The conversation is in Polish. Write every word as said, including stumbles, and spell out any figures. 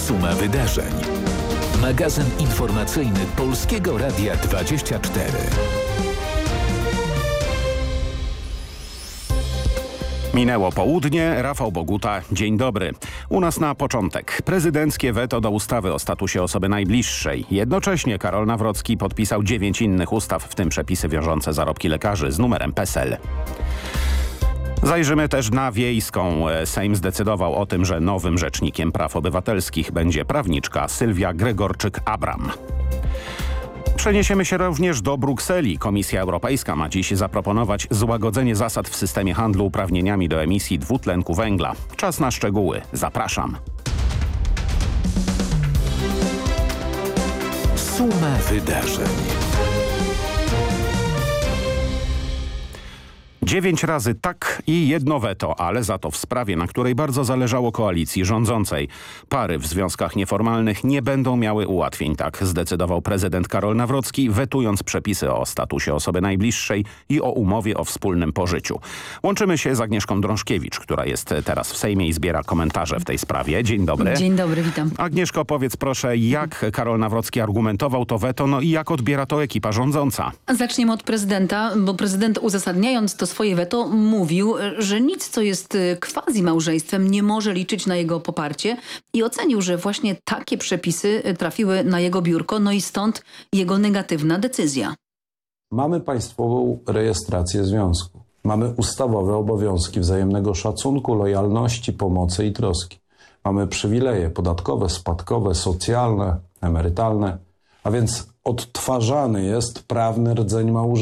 Suma wydarzeń. Magazyn informacyjny Polskiego Radia dwadzieścia cztery. Minęło południe, Rafał Boguta, dzień dobry. U nas na początek prezydenckie weto do ustawy o statusie osoby najbliższej. Jednocześnie Karol Nawrocki podpisał dziewięć innych ustaw, w tym przepisy wiążące zarobki lekarzy z numerem P E S E L. Zajrzymy też na Wiejską. Sejm zdecydował o tym, że nowym rzecznikiem praw obywatelskich będzie prawniczka Sylwia Gregorczyk-Abram. Przeniesiemy się również do Brukseli. Komisja Europejska ma dziś zaproponować złagodzenie zasad w systemie handlu uprawnieniami do emisji dwutlenku węgla. Czas na szczegóły. Zapraszam. Suma wydarzeń. Dziewięć razy tak i jedno weto, ale za to w sprawie, na której bardzo zależało koalicji rządzącej. Pary w związkach nieformalnych nie będą miały ułatwień, tak zdecydował prezydent Karol Nawrocki, wetując przepisy o statusie osoby najbliższej i o umowie o wspólnym pożyciu. Łączymy się z Agnieszką Drążkiewicz, która jest teraz w Sejmie i zbiera komentarze w tej sprawie. Dzień dobry. Dzień dobry, witam. Agnieszko, powiedz proszę, jak Karol Nawrocki argumentował to weto, no i jak odbiera to ekipa rządząca? Zaczniemy od prezydenta, bo prezydent uzasadniając to swoje weto mówił, że nic, co jest quasi-małżeństwem, nie może liczyć na jego poparcie i ocenił, że właśnie takie przepisy trafiły na jego biurko, no i stąd jego negatywna decyzja. Mamy państwową rejestrację związku. Mamy ustawowe obowiązki wzajemnego szacunku, lojalności, pomocy i troski. Mamy przywileje podatkowe, spadkowe, socjalne, emerytalne, a więc odtwarzany jest prawny rdzeń małżeństwa.